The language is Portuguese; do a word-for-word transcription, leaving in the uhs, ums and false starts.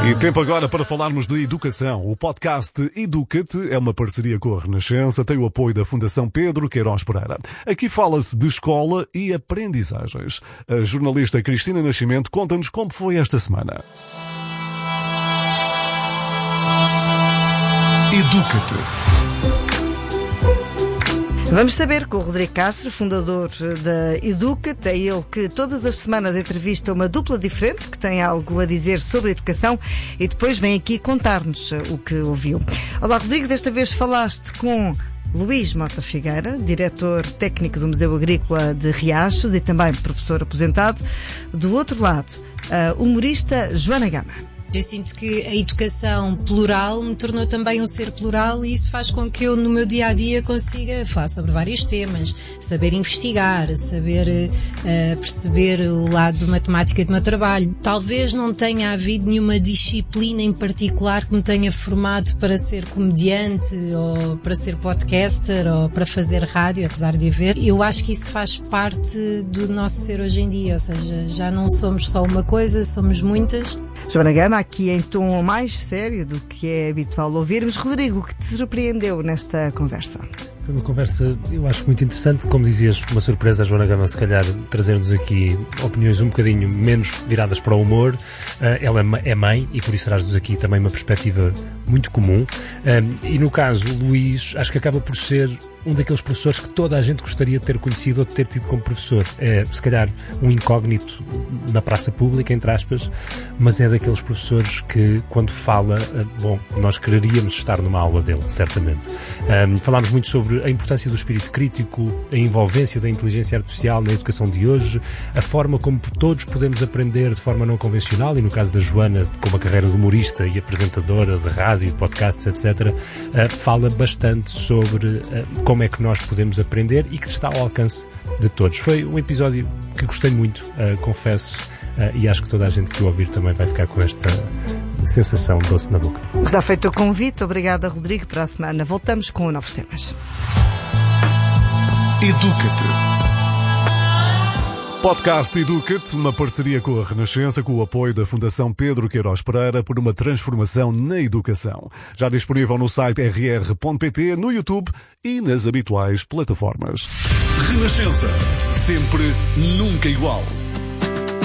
E tempo agora para falarmos de educação. O podcast Educa-te é uma parceria com a Renascença, tem o apoio da Fundação Pedro Queiroz Pereira. Aqui fala-se de escola e aprendizagens. A jornalista Cristina Nascimento conta-nos como foi esta semana. Educa-te. Vamos saber com o Rodrigo Castro, fundador da Educa-te, é ele que todas as semanas entrevista uma dupla diferente que tem algo a dizer sobre a educação e depois vem aqui contar-nos o que ouviu. Olá, Rodrigo, desta vez falaste com Luís Mota Figueira, diretor técnico do Museu Agrícola de Riachos e também professor aposentado. Do outro lado, a humorista Joana Gama. Eu sinto que a educação plural me tornou também um ser plural e isso faz com que eu no meu dia-a-dia consiga falar sobre vários temas, saber investigar, saber uh, perceber o lado matemático do meu trabalho. Talvez não tenha havido nenhuma disciplina em particular que me tenha formado para ser comediante ou para ser podcaster ou para fazer rádio, apesar de haver. Eu acho que isso faz parte do nosso ser hoje em dia, ou seja, já não somos só uma coisa, somos muitas. Joana Gama, aqui em tom mais sério do que é habitual ouvirmos. Rodrigo, o que te surpreendeu nesta conversa? Foi uma conversa, eu acho, muito interessante. Como dizias, uma surpresa a Joana Gama, se calhar, trazer-nos aqui opiniões um bocadinho menos viradas para o humor. Uh, ela é mãe e por isso traz-nos aqui também uma perspectiva muito comum. Um, e no caso, Luís, acho que acaba por ser um daqueles professores que toda a gente gostaria de ter conhecido ou de ter tido como professor. É, se calhar, um incógnito na praça pública, entre aspas, mas é daqueles professores que, quando fala, bom, nós quereríamos estar numa aula dele, certamente. Um, falámos muito sobre a importância do espírito crítico, a envolvência da inteligência artificial na educação de hoje, a forma como todos podemos aprender de forma não convencional, e no caso da Joana, com uma carreira de humorista e apresentadora de rádio, podcasts, etcétera, uh, fala bastante sobre uh, como é que nós podemos aprender e que está ao alcance de todos. Foi um episódio que gostei muito, uh, confesso, uh, e acho que toda a gente que o ouvir também vai ficar com esta sensação doce na boca. Está feito o convite. Obrigada, Rodrigo. Para a semana voltamos com novos temas. Educa-te. Podcast Educa-te, uma parceria com a Renascença, com o apoio da Fundação Pedro Queiroz Pereira por uma transformação na educação. Já disponível no site r r ponto p t, no YouTube e nas habituais plataformas. Renascença. Sempre, nunca igual.